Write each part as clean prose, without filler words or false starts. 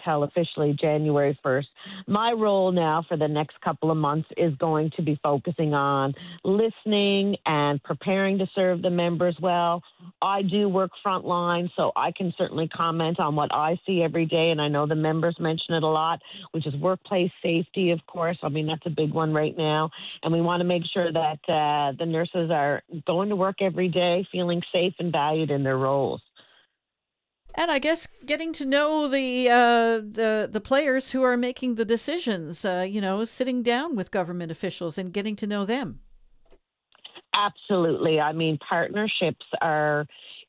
until officially January 1st. My role now for the next couple of months is going to be focusing on listening and preparing to serve the members well. I do work frontline, so I can certainly comment on what I see every day, and I know the members mention it a lot, which is workplace safety, of course. I mean, that's a big one right now, and we want to make sure that the nurses are going to work every day feeling safe and valued in their roles. And I guess getting to know the players who are making the decisions, sitting down with government officials and getting to know them. Absolutely. I mean, partnerships are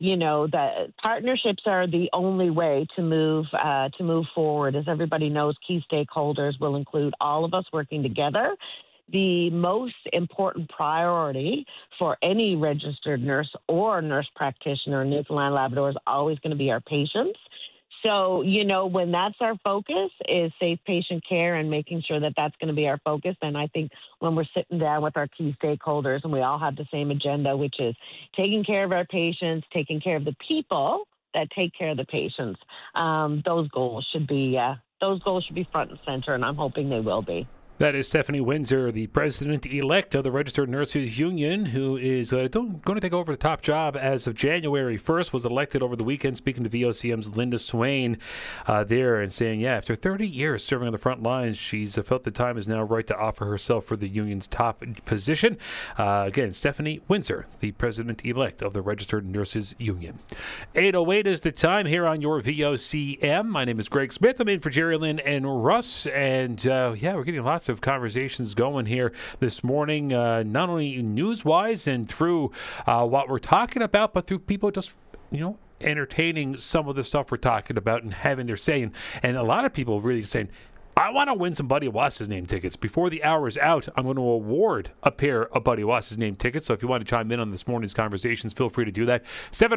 the only way to move forward. As everybody knows, key stakeholders will include all of us working together. The most important priority for any registered nurse or nurse practitioner in Newfoundland Labrador is always going to be our patients. So, when that's our focus is safe patient care and making sure that that's going to be our focus, then I think when we're sitting down with our key stakeholders and we all have the same agenda, which is taking care of our patients, taking care of the people that take care of the patients, those goals should be front and center, and I'm hoping they will be. That is Stephanie Windsor, the president-elect of the Registered Nurses Union, who is going to take over the top job as of January 1st, was elected over the weekend, speaking to VOCM's Linda Swain there and saying, after 30 years serving on the front lines, she's felt the time is now right to offer herself for the union's top position. Again, Stephanie Windsor, the president-elect of the Registered Nurses Union. 8:08 is the time here on your VOCM. My name is Greg Smith. I'm in for Jerry Lynn and Russ, and we're getting lots of conversations going here this morning, not only news-wise and through what we're talking about, but through people just, entertaining some of the stuff we're talking about and having their say. And a lot of people really saying, I want to win some Buddy Wass's name tickets. Before the hour is out, I'm going to award a pair of Buddy Wass's name tickets. So if you want to chime in on this morning's conversations, feel free to do that.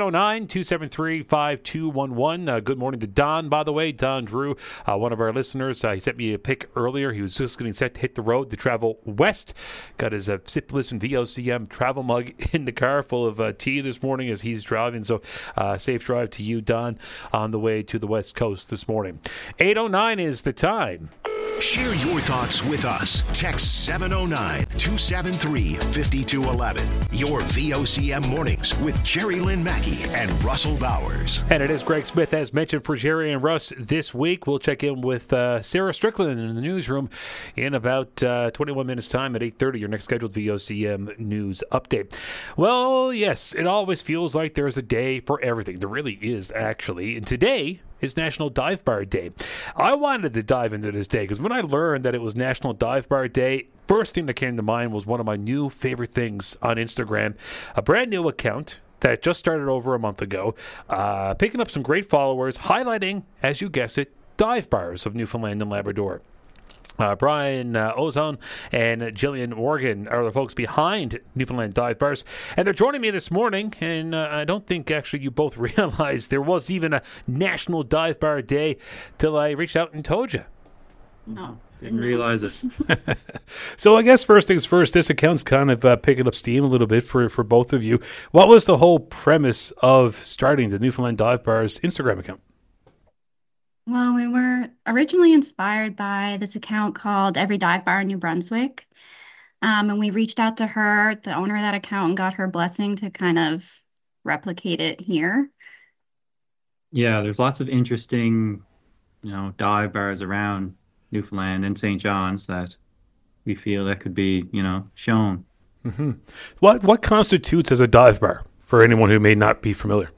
709-273-5211. Good morning to Don, by the way. Don Drew, one of our listeners. He sent me a pic earlier. He was just getting set to hit the road to travel west. Got his Sip Listen VOCM travel mug in the car full of tea this morning as he's driving. So safe drive to you, Don, on the way to the west coast this morning. 8:09 is the time. Share your thoughts with us. Text 709-273-5211. Your VOCM mornings with Jerry Lynn Mackey and Russell Bowers. And it is Greg Smith, as mentioned, for Jerry and Russ this week. We'll check in with Sarah Strickland in the newsroom in about 21 minutes' time at 8:30, your next scheduled VOCM news update. Well, yes, it always feels like there's a day for everything. There really is, actually. And today is National Dive Bar Day. I wanted to dive into this day because when I learned that it was National Dive Bar Day, first thing that came to mind was one of my new favorite things on Instagram, a brand new account that just started over a month ago, picking up some great followers, highlighting, as you guessed it, dive bars of Newfoundland and Labrador. Brian Ozone and Jillian Morgan are the folks behind Newfoundland Dive Bars. And they're joining me this morning, and I don't think actually you both realized there was even a National Dive Bar Day till I reached out and told you. No. Didn't realize it. So I guess first things first, this account's kind of picking up steam a little bit for both of you. What was the whole premise of starting the Newfoundland Dive Bars Instagram account? Well, we were originally inspired by this account called Every Dive Bar in New Brunswick. And we reached out to her, the owner of that account, and got her blessing to kind of replicate it here. Yeah, there's lots of interesting, dive bars around Newfoundland and St. John's that we feel that could be, shown. Mm-hmm. What constitutes as a dive bar for anyone who may not be familiar?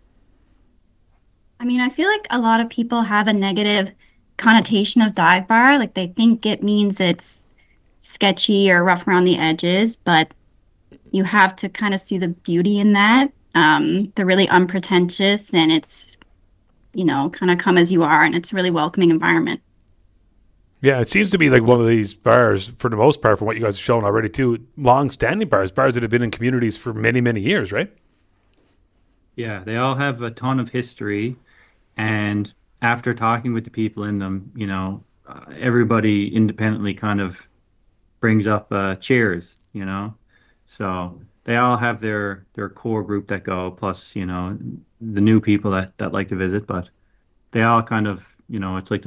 I mean, I feel like a lot of people have a negative connotation of dive bar. Like they think it means it's sketchy or rough around the edges, but you have to kind of see the beauty in that. They're really unpretentious, and it's, kind of come as you are, and it's a really welcoming environment. Yeah, it seems to be like one of these bars, for the most part, from what you guys have shown already, too, long-standing bars that have been in communities for many, many years, right? Yeah, they all have a ton of history. And after talking with the people in them, everybody independently kind of brings up chairs, So they all have their core group that go, plus, the new people that like to visit. But they all kind of, it's like the